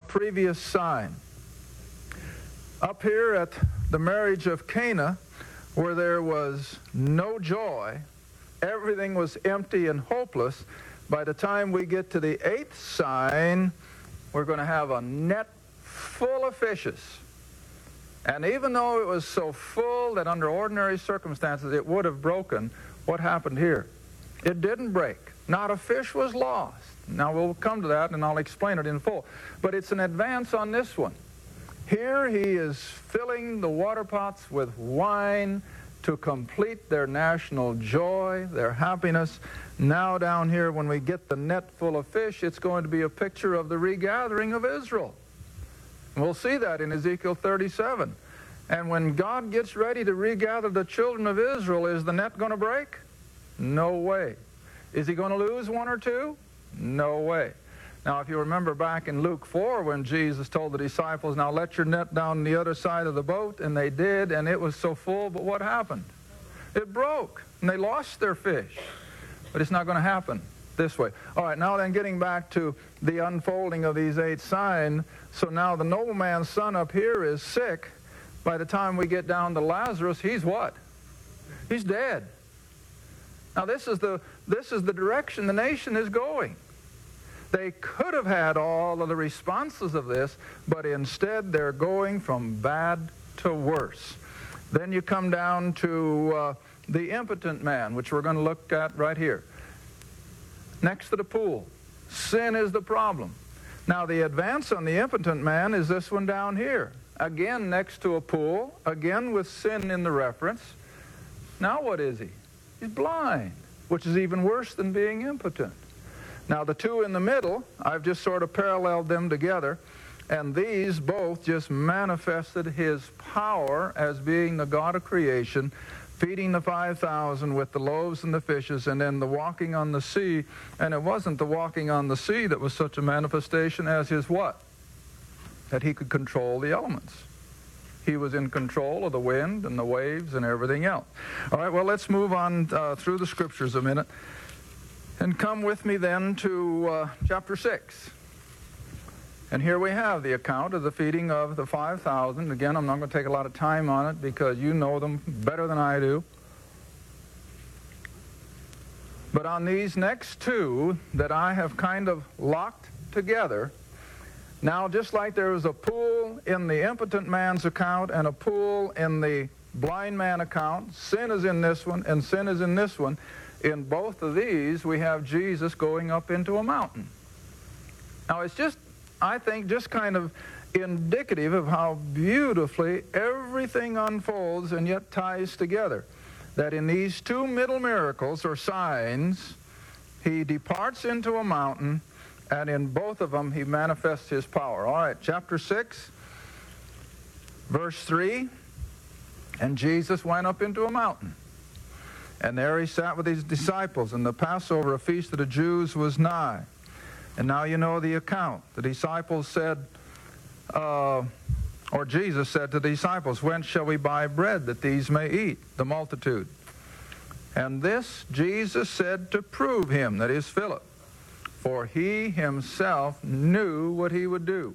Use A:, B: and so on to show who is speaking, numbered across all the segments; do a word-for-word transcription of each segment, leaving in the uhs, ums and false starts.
A: previous sign. Up here at the marriage of Cana, where there was no joy, everything was empty and hopeless, by the time we get to the eighth sign, we're going to have a net full of fishes. And even though it was so full that under ordinary circumstances it would have broken, what happened here? It didn't break. Not a fish was lost. Now we'll come to that and I'll explain it in full. But it's an advance on this one. Here he is filling the water pots with wine to complete their national joy, their happiness. Now down here, when we get the net full of fish, it's going to be a picture of the regathering of Israel. We'll see that in Ezekiel thirty-seven. And when God gets ready to regather the children of Israel, is the net going to break? No way. Is he going to lose one or two? No way. Now, if you remember back in Luke four, when Jesus told the disciples, now let your net down the other side of the boat, and they did, and it was so full, but what happened? It broke, and they lost their fish. But it's not going to happen this way. All right, now then, getting back to the unfolding of these eight signs, so now the nobleman's son up here is sick. By the time we get down to Lazarus, he's what? He's dead. Now, this is the, this is the direction the nation is going. They could have had all of the responses of this, but instead they're going from bad to worse. Then you come down to uh, the impotent man, which we're going to look at right here. Next to the pool. Sin is the problem. Now the advance on the impotent man is this one down here. Again next to a pool, again with sin in the reference. Now what is he? He's blind, which is even worse than being impotent. Now the two in the middle, I've just sort of paralleled them together, and these both just manifested his power as being the God of creation, feeding the five thousand with the loaves and the fishes, and then the walking on the sea. And it wasn't the walking on the sea that was such a manifestation as his what? That he could control the elements. He was in control of the wind and the waves and everything else. All right, well, let's move on uh, through the scriptures a minute. And come with me then to uh, chapter six. And here we have the account of the feeding of the five thousand. Again, I'm not going to take a lot of time on it because you know them better than I do. But on these next two that I have kind of locked together, now just like there was a pool in the impotent man's account and a pool in the blind man account, sin is in this one and sin is in this one. In both of these, we have Jesus going up into a mountain. Now, it's just, I think, just kind of indicative of how beautifully everything unfolds and yet ties together. That in these two middle miracles, or signs, he departs into a mountain, and in both of them, he manifests his power. All right, chapter six, verse three, and Jesus went up into a mountain. And there he sat with his disciples, and the Passover, a feast of the Jews, was nigh. And now you know the account. The disciples said, uh, or Jesus said to the disciples, whence shall we buy bread that these may eat? The multitude. And this Jesus said to prove him, that is Philip, for he himself knew what he would do.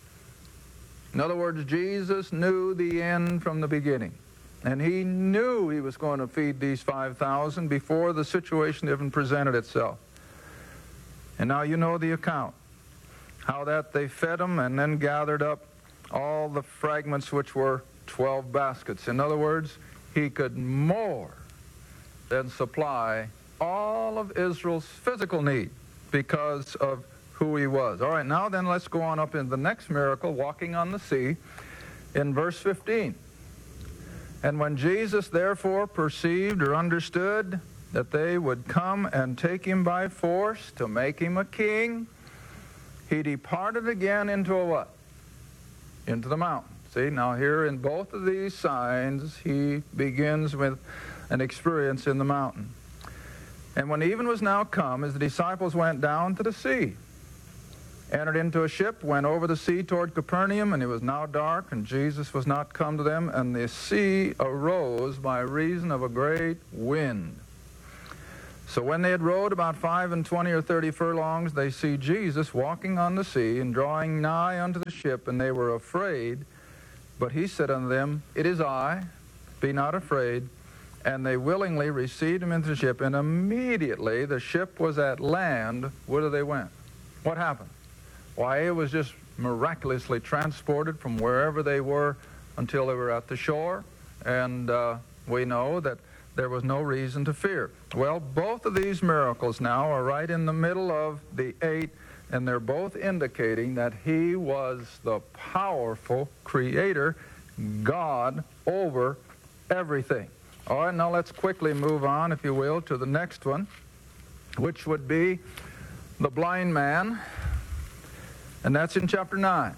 A: In other words, Jesus knew the end from the beginning. And he knew he was going to feed these five thousand before the situation even presented itself. And now you know the account. How that they fed them and then gathered up all the fragments, which were twelve baskets. In other words, he could more than supply all of Israel's physical need because of who he was. All right, now then let's go on up in the next miracle, walking on the sea, in verse fifteen. And when Jesus therefore perceived or understood that they would come and take him by force to make him a king, he departed again into a what? Into the mountain. See, now here in both of these signs, he begins with an experience in the mountain. And when even was now come, as the disciples went down to the sea, entered into a ship, went over the sea toward Capernaum, and it was now dark, and Jesus was not come to them, and the sea arose by reason of a great wind, So when they had rowed about five and twenty or thirty furlongs, they see Jesus walking on the sea and drawing nigh unto the ship, and they were afraid. But he said unto them, It is I, be not afraid. And they willingly received him into the ship, and immediately the ship was at land whither they went. What happened? Why, it was just miraculously transported from wherever they were until they were at the shore, and uh, we know that there was no reason to fear. Well, both of these miracles now are right in the middle of the eight, and they're both indicating that he was the powerful creator, God over everything. All right, now let's quickly move on, if you will, to the next one, which would be the blind man, and that's in chapter nine.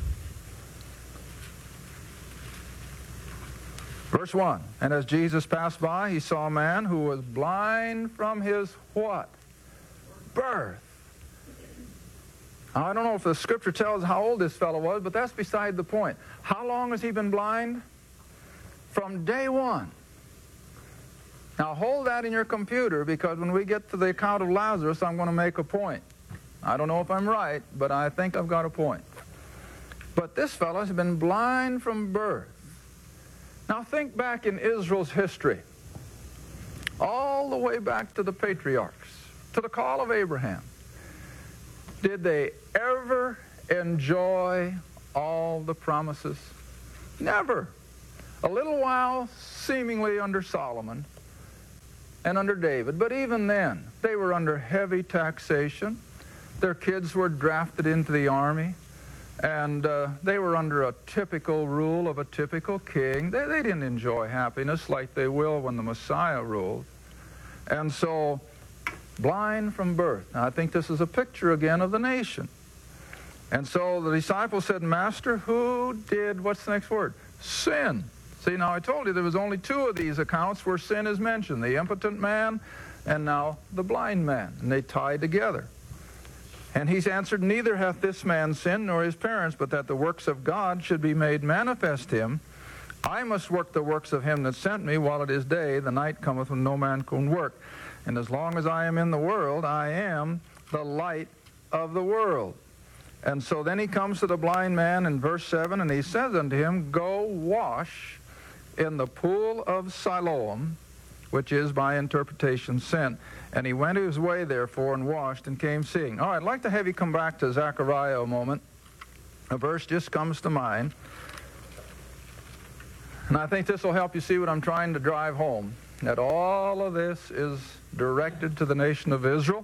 A: Verse one, and as Jesus passed by, he saw a man who was blind from his what? Birth. Now, I don't know if the scripture tells how old this fellow was, but that's beside the point. How long has he been blind? From day one. Now hold that in your computer, because when we get to the account of Lazarus, I'm going to make a point. I don't know if I'm right, but I think I've got a point. But this fellow has been blind from birth. Now think back in Israel's history, all the way back to the patriarchs, to the call of Abraham. Did they ever enjoy all the promises? Never. A little while, seemingly under Solomon and under David, but even then, they were under heavy taxation. Their kids were drafted into the army, and uh, they were under a typical rule of a typical king. They, they didn't enjoy happiness like they will when the Messiah ruled. And so, blind from birth. Now, I think this is a picture again of the nation. And so the disciples said, Master, who did, what's the next word? Sin. See, now I told you there was only two of these accounts where sin is mentioned, the impotent man and now the blind man, and they tied together. And he's answered, Neither hath this man sinned nor his parents, but that the works of God should be made manifest him. I must work the works of him that sent me while it is day. The night cometh when no man can work. And as long as I am in the world, I am the light of the world. And so then he comes to the blind man in verse seven, and he says unto him, Go wash in the pool of Siloam, which is by interpretation sent. And he went his way, therefore, and washed, and came seeing. All right, I'd like to have you come back to Zechariah a moment. A verse just comes to mind. And I think this will help you see what I'm trying to drive home, that all of this is directed to the nation of Israel,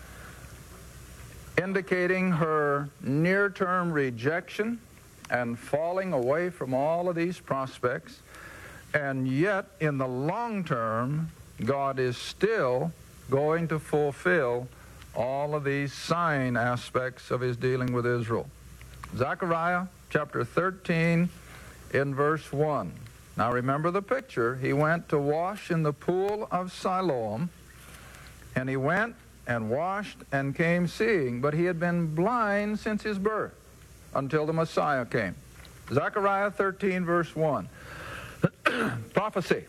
A: indicating her near-term rejection and falling away from all of these prospects. And yet, in the long term, God is still going to fulfill all of these sign aspects of his dealing with Israel. Zechariah chapter thirteen in verse one. Now remember the picture. He went to wash in the pool of Siloam, and he went and washed and came seeing, but he had been blind since his birth until the Messiah came. Zechariah thirteen verse one. Prophecy.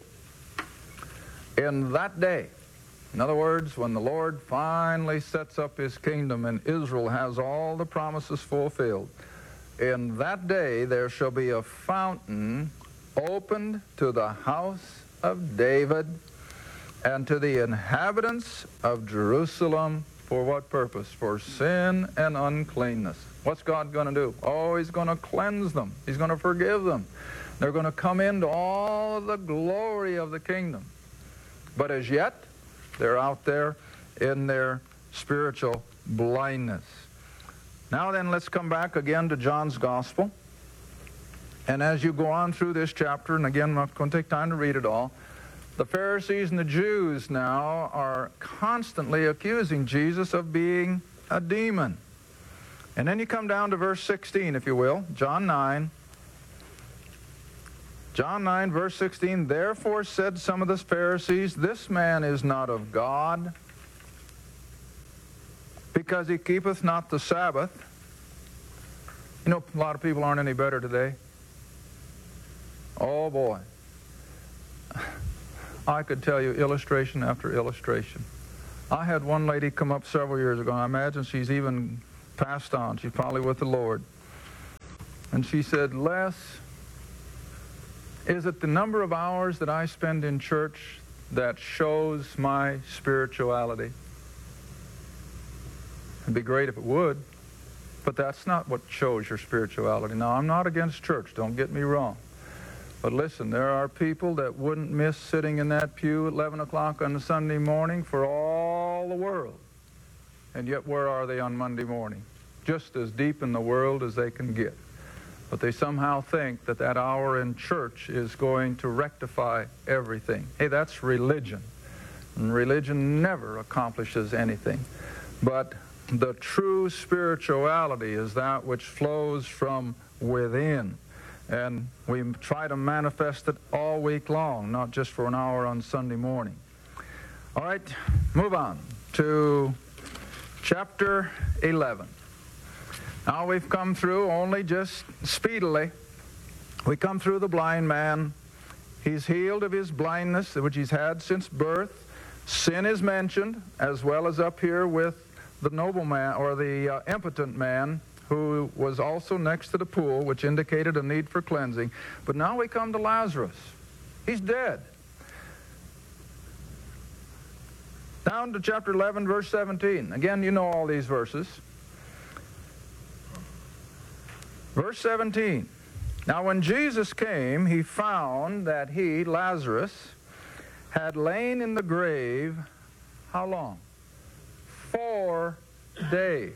A: In that day, in other words, when the Lord finally sets up his kingdom and Israel has all the promises fulfilled, in that day there shall be a fountain opened to the house of David and to the inhabitants of Jerusalem. For what purpose? For sin and uncleanness. What's God going to do? Oh, he's going to cleanse them. He's going to forgive them. They're going to come into all of the glory of the kingdom. But as yet, they're out there in their spiritual blindness. Now then, let's come back again to John's Gospel. And as you go on through this chapter, and again, I'm not going to take time to read it all, the Pharisees and the Jews now are constantly accusing Jesus of being a demon. And then you come down to verse sixteen, if you will, John nine. John nine, verse sixteen, Therefore said some of the Pharisees, This man is not of God, because he keepeth not the Sabbath. You know, a lot of people aren't any better today. Oh, boy. I could tell you illustration after illustration. I had one lady come up several years ago, and I imagine she's even passed on. She's probably with the Lord. And she said, Les, is it the number of hours that I spend in church that shows my spirituality? It'd be great if it would, but that's not what shows your spirituality. Now, I'm not against church, don't get me wrong. But listen, there are people that wouldn't miss sitting in that pew at eleven o'clock on a Sunday morning for all the world. And yet, where are they on Monday morning? Just as deep in the world as they can get. But they somehow think that that hour in church is going to rectify everything. Hey, that's religion. And religion never accomplishes anything. But the true spirituality is that which flows from within. And we try to manifest it all week long, not just for an hour on Sunday morning. All right, move on to chapter eleven. Now we've come through only just speedily. We come through the blind man. He's healed of his blindness, which he's had since birth. Sin is mentioned, as well as up here with the nobleman, or the uh, impotent man, who was also next to the pool, which indicated a need for cleansing. But now we come to Lazarus. He's dead. Down to chapter eleven, verse seventeen. Again, you know all these verses. Verse seventeen. Now when Jesus came, he found that he, Lazarus, had lain in the grave, how long? Four days.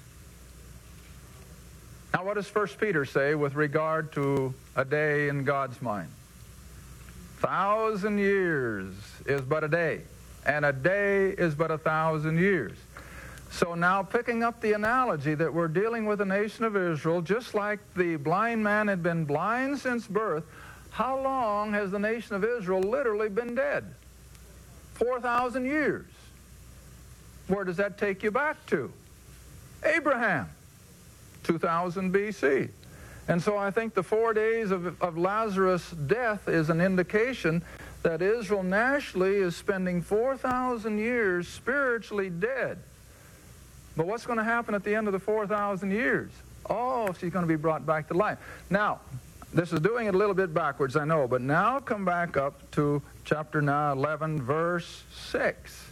A: Now what does First Peter say with regard to a day in God's mind? Thousand years is but a day, and a day is but a thousand years. So now, picking up the analogy that we're dealing with the nation of Israel, just like the blind man had been blind since birth, how long has the nation of Israel literally been dead? four thousand years. Where does that take you back to? Abraham, two thousand B C. And so I think the four days of, of Lazarus' death is an indication that Israel nationally is spending four thousand years spiritually dead. But what's going to happen at the end of the four thousand years? Oh, she's going to be brought back to life. Now, this is doing it a little bit backwards, I know, but now come back up to chapter now eleven, verse six.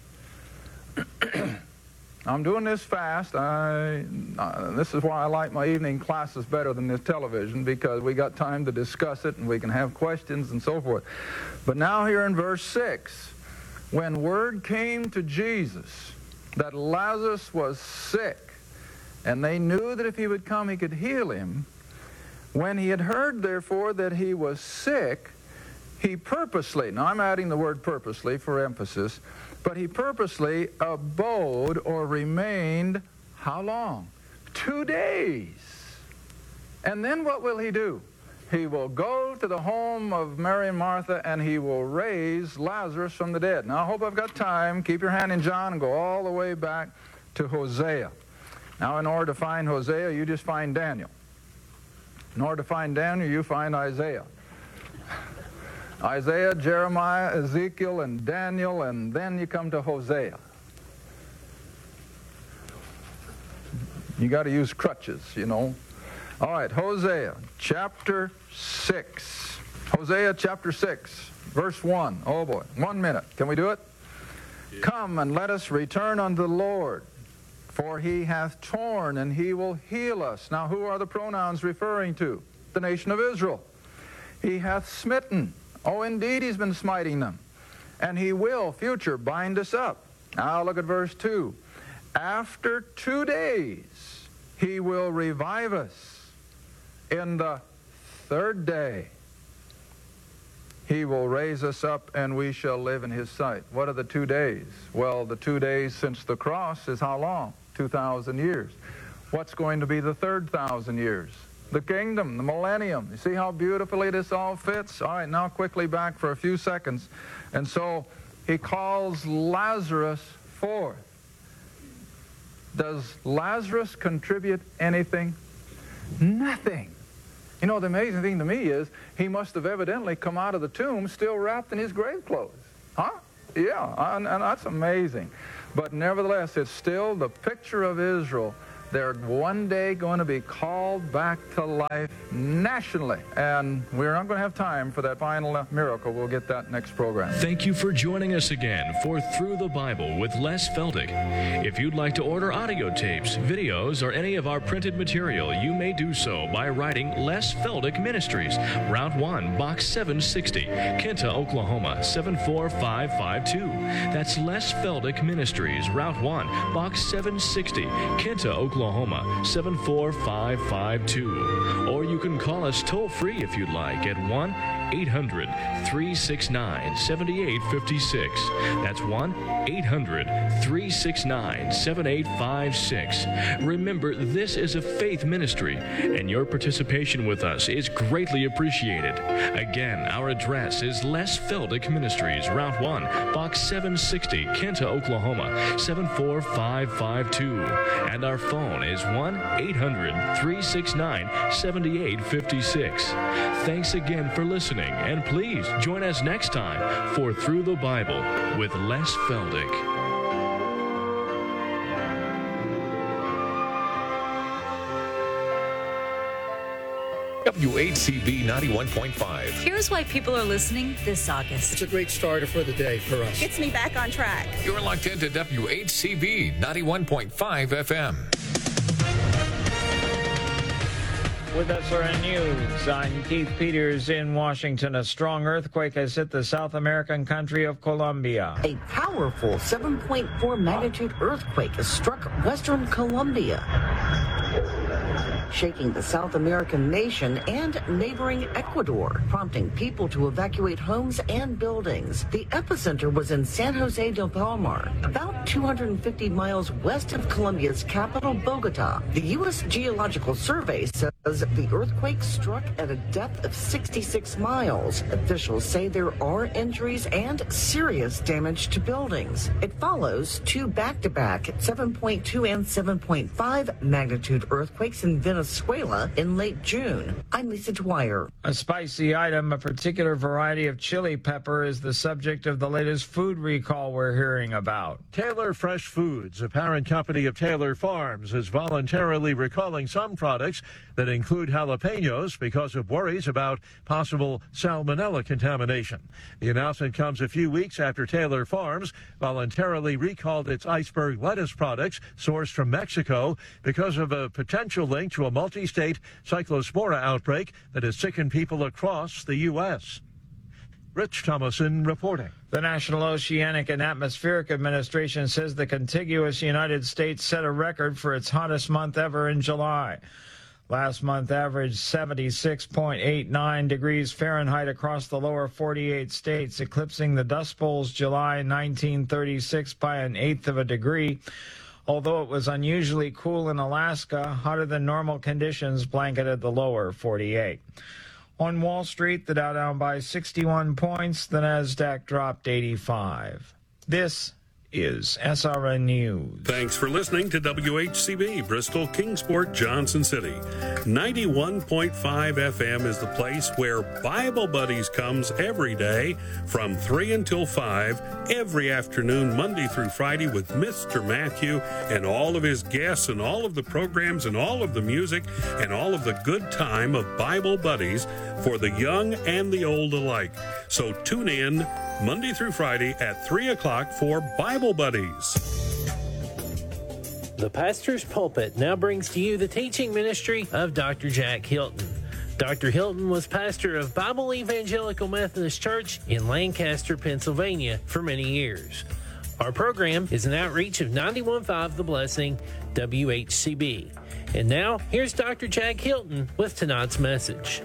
A: I'm doing this fast. I, uh, this is why I like my evening classes better than this television, because we got time to discuss it and we can have questions and so forth. But now here in verse six, when word came to Jesus that Lazarus was sick, and they knew that if he would come he could heal him, when he had heard therefore that he was sick, he purposely, now I'm adding the word purposely for emphasis, but he purposely abode or remained, how long? Two days. And then what will he do? He will go to the home of Mary and Martha, and he will raise Lazarus from the dead. Now I hope I've got time. Keep your hand in John and go all the way back to Hosea. Now in order to find Hosea, you just find Daniel. In order to find Daniel, you find Isaiah. Isaiah, Jeremiah, Ezekiel, and Daniel, and then you come to Hosea. You got to use crutches, you know. All right, Hosea, chapter six. Hosea, chapter six, verse one. Oh, boy. One minute. Can we do it? Yeah. Come and let us return unto the Lord, for he hath torn, and he will heal us. Now, who are the pronouns referring to? The nation of Israel. He hath smitten. Oh, indeed, he's been smiting them. And he will, future, bind us up. Now, look at verse two. After two days, he will revive us. In the third day, he will raise us up, and we shall live in his sight. What are the two days? Well, the two days since the cross is how long? two thousand years. What's going to be the third thousand years? The kingdom, the millennium. You see how beautifully this all fits? All right, now quickly back for a few seconds. And so he calls Lazarus forth. Does Lazarus contribute anything? Nothing. You know, the amazing thing to me is he must have evidently come out of the tomb still wrapped in his grave clothes. Huh? Yeah, and, and that's amazing. but nevertheless, it's still the picture of Israel. They're one day going to be called back to life nationally. And we're not going to have time for that final miracle. We'll get that next program.
B: Thank you for joining us again for Through the Bible with Les Feldick. If you'd like to order audio tapes, videos, or any of our printed material, you may do so by writing Les Feldick Ministries, Route one, Box seven sixty, Kinta, Oklahoma, seven four five five two. That's Les Feldick Ministries, Route one, Box seven sixty, Kinta, Oklahoma. Oklahoma, seven four five five two. Or you can call us toll-free if you'd like at one eight hundred three six nine seven eight five six. That's one eight hundred three six nine seven eight five six. Remember, this is a faith ministry, and your participation with us is greatly appreciated. Again, our address is Les Feldick Ministries, Route one, Box seven sixty, Kinta, Oklahoma, seven four five five two. And our phone is one eight hundred three six nine seven eight five six. Thanks again for listening, and please join us next time for Through the Bible with Les Feldick.
C: W H C B ninety-one point five.
D: Here's why people are listening this August.
E: It's a great start for the day for us.
F: Gets me back on track.
C: You're locked into W H C B ninety-one point five F M.
G: With S R N News, I'm Keith Peters in Washington. A strong earthquake has hit the South American country of Colombia.
H: A powerful seven point four magnitude earthquake has struck western Colombia, shaking the South American nation and neighboring Ecuador, prompting people to evacuate homes and buildings. The epicenter was in San Jose del Palmar, about two hundred fifty miles west of Colombia's capital, Bogota. The U S Geological Survey says the earthquake struck at a depth of sixty-six miles. Officials say there are injuries and serious damage to buildings. It follows two back-to-back seven point two and seven point five magnitude earthquakes in Venezuela in late June. I'm Lisa Dwyer.
G: A spicy item, a particular variety of chili pepper, is the subject of the latest food recall we're hearing about.
I: Taylor Fresh Foods, a parent company of Taylor Farms, is voluntarily recalling some products that include jalapenos because of worries about possible salmonella contamination. The announcement comes a few weeks after Taylor Farms voluntarily recalled its iceberg lettuce products sourced from Mexico because of a potential link to a multi-state cyclospora outbreak that has sickened people across the U S Rich Thomason reporting.
G: The National Oceanic and Atmospheric Administration says the contiguous United States set a record for its hottest month ever in July. Last month averaged seventy-six point eight nine degrees Fahrenheit across the lower forty-eight states, eclipsing the Dust Bowl's July nineteen thirty-six by an eighth of a degree. Although it was unusually cool in Alaska, hotter than normal conditions blanketed the lower forty-eight. On Wall Street, the Dow down by sixty-one points, the Nasdaq dropped eighty-five. This is S R N News.
J: Thanks for listening to W H C B, Bristol, Kingsport, Johnson City. ninety-one point five F M is the place where Bible Buddies comes every day from three until five, every afternoon, Monday through Friday, with Mister Matthew and all of his guests and all of the programs and all of the music and all of the good time of Bible Buddies for the young and the old alike. So tune in Monday through Friday at three o'clock for Bible Buddies.
K: The Pastor's Pulpit now brings to you the teaching ministry of Doctor Jack Hilton. Doctor Hilton was pastor of Bible Evangelical Methodist Church in Lancaster, Pennsylvania for many years. Our program is an outreach of ninety-one point five The Blessing, W H C B. And now, here's Doctor Jack Hilton with tonight's message.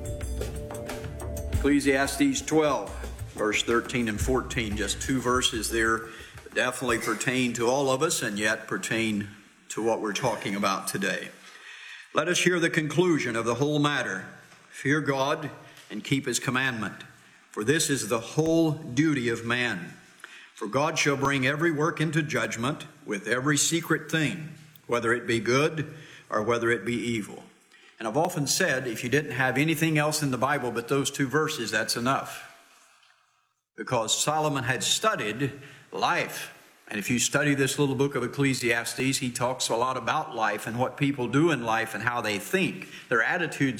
L: Ecclesiastes twelve, verse thirteen and fourteen, just two verses there that definitely pertain to all of us and yet pertain to what we're talking about today. Let us hear the conclusion of the whole matter. Fear God and keep his commandment, for this is the whole duty of man. For God shall bring every work into judgment with every secret thing, whether it be good or whether it be evil. And I've often said, if you didn't have anything else in the Bible but those two verses, that's enough. Because Solomon had studied life And if you study this little book of Ecclesiastes, he talks a lot about life and what people do in life and how they think. Their attitudes